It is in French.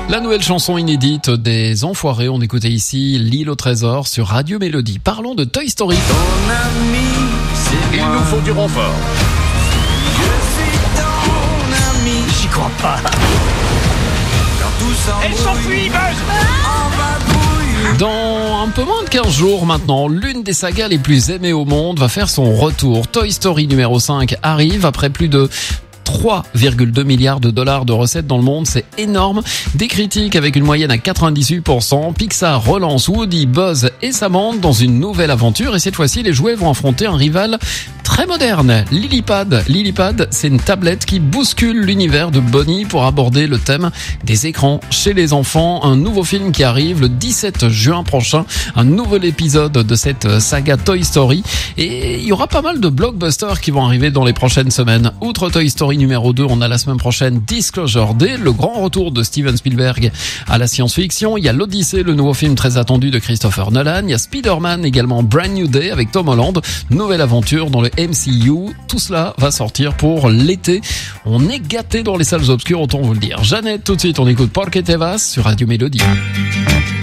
La nouvelle chanson inédite des Enfoirés, on écoutait ici L'île au trésor sur Radio Mélodie. Parlons de Toy Story. Ton ami, c'est Il moi. nous faut du renfort. Je suis ton ami. J'y crois pas. Quand tout s'embrouille, Elle s'enfuit, Buzz. on va brouiller. Dans un peu moins de 15 jours maintenant, l'une des sagas les plus aimées au monde va faire son retour. Toy Story numéro 5 arrive après plus de 3,2 milliards de dollars de recettes dans le monde, c'est énorme. Des critiques avec une moyenne à 98%. Pixar relance Woody, Buzz et sa bande dans une nouvelle aventure et cette fois-ci, les jouets vont affronter un rival très moderne, Lillipad. Lillipad, c'est une tablette qui bouscule l'univers de Bonnie pour aborder le thème des écrans chez les enfants. Un nouveau film qui arrive le 17 juin prochain, un nouvel épisode de cette saga Toy Story et il y aura pas mal de blockbusters qui vont arriver dans les prochaines semaines. Outre Toy Story numéro 2, on a la semaine prochaine Disclosure Day, le grand retour de Steven Spielberg à la science-fiction. Il y a l'Odyssée, le nouveau film très attendu de Christopher Nolan. Il y a Spider-Man également, Brand New Day avec Tom Holland. Nouvelle aventure dans le MCU. Tout cela va sortir pour l'été. On est gâtés dans les salles obscures, autant vous le dire. Jeannette, tout de suite, on écoute Porque Te Vas sur Radio Mélodie.